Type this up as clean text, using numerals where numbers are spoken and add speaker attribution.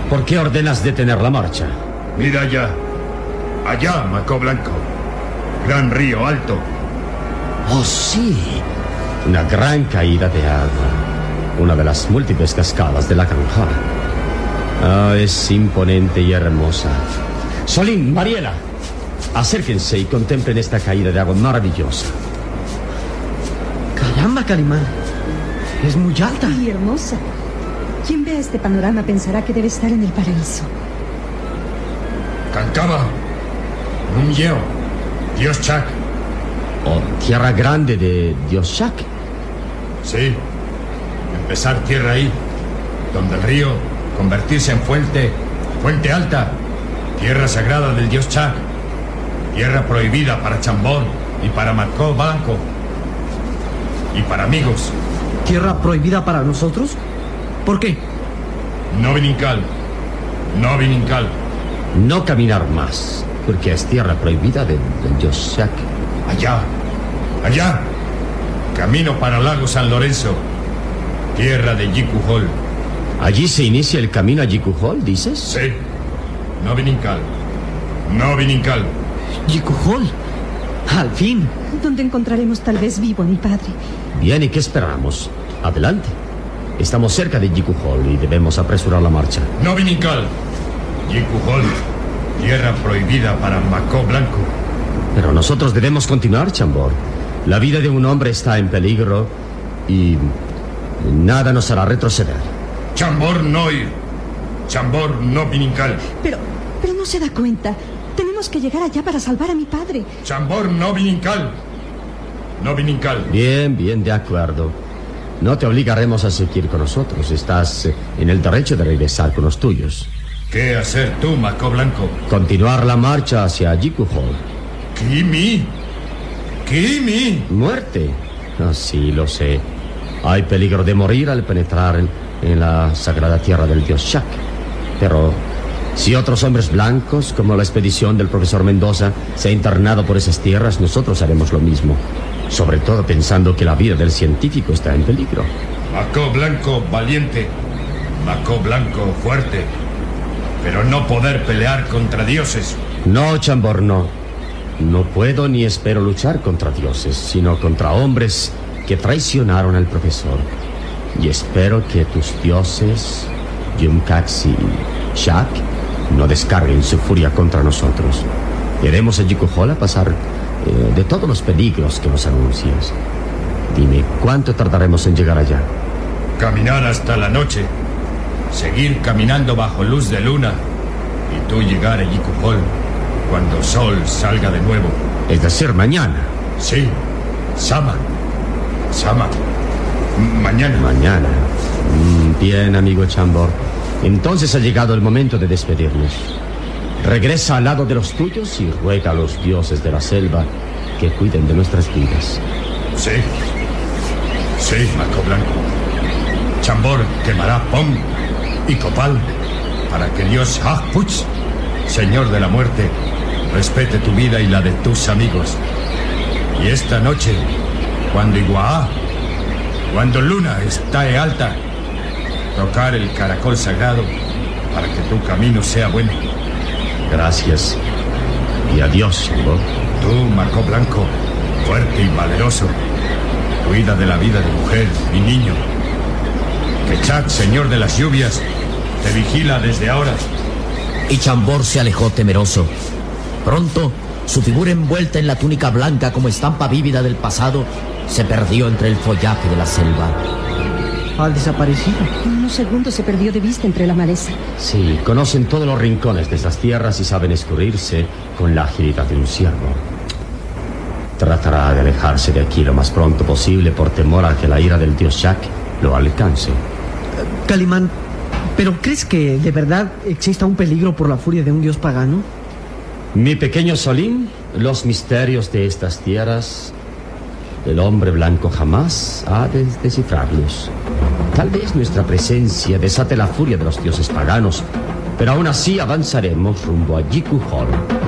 Speaker 1: ¿Por qué ordenas detener la marcha?
Speaker 2: Mira allá. Allá, Maco Blanco. Gran río alto.
Speaker 1: Oh, sí. Una gran caída de agua. Una de las múltiples cascadas de la Granja. Ah, es imponente y hermosa. Solín, Mariela, acérquense y contemplen esta caída de agua maravillosa.
Speaker 3: Caramba, Calimán. Es muy alta.
Speaker 4: Y hermosa. Quien vea este panorama pensará que debe estar en el paraíso.
Speaker 2: Cancaba. Numyeo. Dios Chac.
Speaker 1: Oh, tierra grande de Dios Chac.
Speaker 2: Sí. Empezar tierra ahí, donde el río convertirse en fuente alta, tierra sagrada del Dios Chac, tierra prohibida para Chambord y para Maco Blanco y para amigos.
Speaker 3: ¿Tierra prohibida para nosotros? ¿Por qué?
Speaker 2: No Vinincal. No Vinincal.
Speaker 1: No caminar más, porque es tierra prohibida del Dios Chac.
Speaker 2: Allá. Camino para el lago San Lorenzo, tierra de Yikuhol.
Speaker 1: ¿Allí se inicia el camino a Yikuhol, dices?
Speaker 2: Sí. No Vinincal.
Speaker 3: Yikuhol. Al fin.
Speaker 4: Donde encontraremos tal vez vivo a mi padre.
Speaker 1: Bien, ¿y qué esperamos? Adelante. Estamos cerca de Yikuhol y debemos apresurar la marcha.
Speaker 2: No Vinincal. Yikuhol, tierra prohibida para Maco Blanco.
Speaker 1: Pero nosotros debemos continuar, Chambord. La vida de un hombre está en peligro y nada nos hará retroceder.
Speaker 2: Chambord no ir. Chambord no Vinincal.
Speaker 4: Pero no se da cuenta. Tenemos que llegar allá para salvar a mi padre.
Speaker 2: Chambord no Vinincal. No Vinincal.
Speaker 1: Bien, de acuerdo. No te obligaremos a seguir con nosotros. Estás en el derecho de regresar con los tuyos.
Speaker 2: ¿Qué hacer tú, Maco Blanco?
Speaker 1: Continuar la marcha hacia Yikuhol.
Speaker 2: ¿Kimi?
Speaker 1: Muerte. Ah, sí, lo sé. Hay peligro de morir al penetrar en la sagrada tierra del Dios Chac. Pero si otros hombres blancos, como la expedición del profesor Mendoza, se ha internado por esas tierras, nosotros haremos lo mismo. Sobre todo pensando que la vida del científico está en peligro.
Speaker 2: Maco Blanco valiente. Maco Blanco fuerte. Pero no poder pelear contra dioses.
Speaker 1: No, Chambord, no. No puedo ni espero luchar contra dioses, sino contra hombres que traicionaron al profesor. Y espero que tus dioses, Yumcax y Chac, no descarguen su furia contra nosotros. Iremos a Yikuhol a pasar de todos los peligros que nos anuncias. Dime, ¿cuánto tardaremos en llegar allá?
Speaker 2: Caminar hasta la noche. Seguir caminando bajo luz de luna. Y tú llegar a Yikuhol cuando sol salga de nuevo.
Speaker 1: Es decir, mañana.
Speaker 2: Sí. Sama. Mañana.
Speaker 1: Bien, amigo Chambord. Entonces ha llegado el momento de despedirnos. Regresa al lado de los tuyos y ruega a los dioses de la selva que cuiden de nuestras vidas.
Speaker 2: Sí, Maco Blanco. Chambord quemará Pom y Copal para que Dios Hagpuch, Señor de la muerte, respete tu vida y la de tus amigos. Y esta noche, cuando Iguaá, cuando Luna esté alta, tocar el caracol sagrado para que tu camino sea bueno.
Speaker 1: Gracias. Y adiós, Chambord.
Speaker 2: Tú, Maco Blanco, fuerte y valeroso, cuida de la vida de mujer y niño. Que Chac, señor de las lluvias, te vigila desde ahora.
Speaker 5: Y Chambord se alejó temeroso. Pronto, su figura envuelta en la túnica blanca como estampa vívida del pasado se perdió entre el follaje de la selva.
Speaker 3: ¿Ha desaparecido?
Speaker 4: En unos segundos se perdió de vista entre la maleza.
Speaker 1: Sí, conocen todos los rincones de estas tierras y saben escurrirse con la agilidad de un ciervo. Tratará de alejarse de aquí lo más pronto posible por temor a que la ira del Dios Chac lo alcance.
Speaker 3: Calimán, ¿pero crees que de verdad exista un peligro por la furia de un dios pagano?
Speaker 1: Mi pequeño Solín, los misterios de estas tierras, el hombre blanco jamás ha de descifrarlos. Tal vez nuestra presencia desate la furia de los dioses paganos, pero aún así avanzaremos rumbo a Yikuhol.